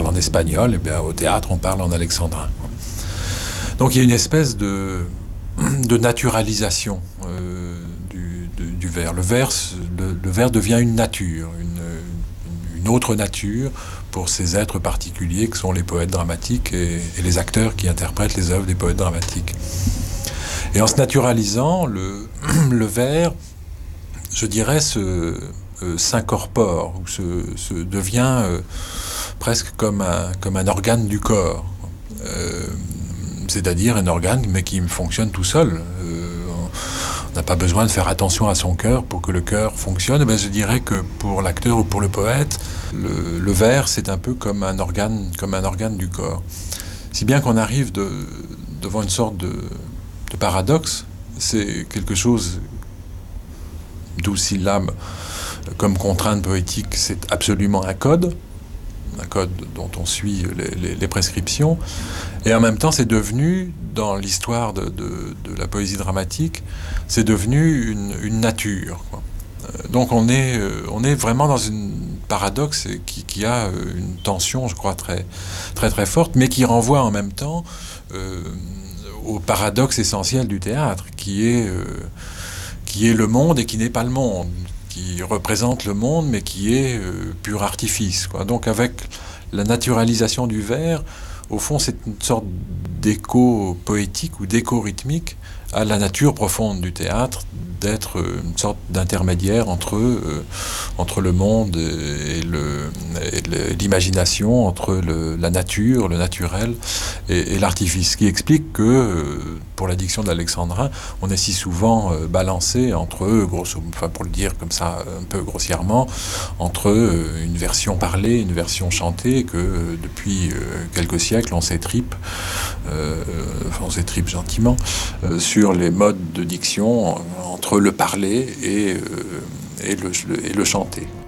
parle en espagnol, et bien au théâtre, on parle en alexandrin. Donc il y a une espèce de naturalisation du vers. Le vers devient une nature, une autre nature pour ces êtres particuliers que sont les poètes dramatiques et les acteurs qui interprètent les œuvres des poètes dramatiques. Et en se naturalisant, le vers, je dirais, s'incorpore, ou se devient presque comme un organe du corps. C'est-à-dire un organe, mais qui fonctionne tout seul. On n'a pas besoin de faire attention à son cœur pour que le cœur fonctionne. Ben, je dirais que pour l'acteur ou pour le poète, le vers, c'est un peu comme un organe du corps. Si bien qu'on arrive devant une sorte de paradoxe. C'est quelque chose, 12 syllabes comme contrainte poétique, c'est absolument un code dont on suit les prescriptions. Et en même temps, c'est devenu, dans l'histoire de la poésie dramatique, c'est devenu une nature, quoi. Donc on est vraiment dans une paradoxe qui a une tension, je crois, très, très, très forte, mais qui renvoie en même temps au paradoxe essentiel du théâtre, qui est le monde et qui n'est pas le monde, qui représente le monde, mais qui est pur artifice, quoi. Donc avec la naturalisation du vers, au fond, c'est une sorte d'écho poétique ou d'écho rythmique à la nature profonde du théâtre, d'être une sorte d'intermédiaire entre le monde et l'imagination, entre la nature, le naturel et l'artifice, ce qui explique que, pour la diction d'Alexandrin, on est si souvent balancé entre eux, pour le dire comme ça un peu grossièrement, entre une version parlée, une version chantée, que depuis quelques siècles on s'étripe gentiment sur les modes de diction entre le parler et le chanter.